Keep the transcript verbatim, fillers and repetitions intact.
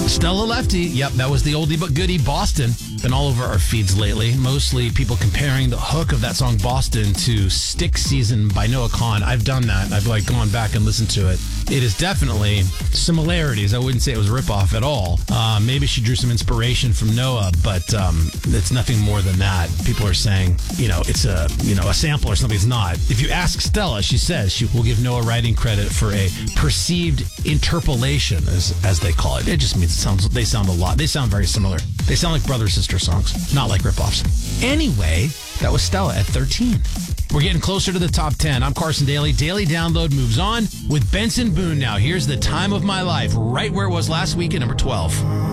Stella Lefty. Yep, that was the oldie but goodie, Boston. Been all over our feeds lately. Mostly people comparing the hook of that song Boston to Stick Season by Noah Kahan. I've done that. I've like gone back and listened to it. It is definitely similarities. I wouldn't say it was a ripoff at all. Uh, maybe she drew some inspiration from Noah, but um, it's nothing more than that. People are saying, you know, it's a you know a sample or something. It's not. If you ask Stella, she says she will give Noah writing credit for a perceived interpolation, as as they call it. It just means it sounds. They sound a lot. They sound very similar. They sound like brother sister songs, not like ripoffs. Anyway, that was Stella at thirteen. We're getting closer to the top ten. I'm Carson Daly. Daily Download moves on with Benson Boone now. Here's The Time of My Life, right where it was last week at number twelve.